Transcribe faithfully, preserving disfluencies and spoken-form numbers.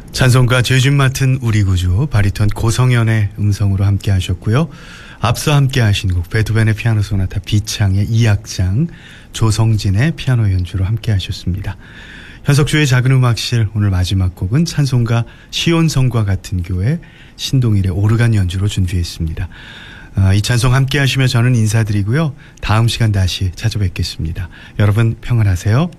찬송가 죄짐 맡은 우리 구주 바리톤 고성현의 음성으로 함께 하셨고요. 앞서 함께 하신 곡 베토벤의 피아노 소나타 B창의 이 악장 조성진의 피아노 연주로 함께 하셨습니다. 현석주의 작은 음악실 오늘 마지막 곡은 찬송가 시온성과 같은 교회 신동일의 오르간 연주로 준비했습니다. 아, 이 찬송 함께 하시며 저는 인사드리고요. 다음 시간 다시 찾아뵙겠습니다. 여러분 평안하세요.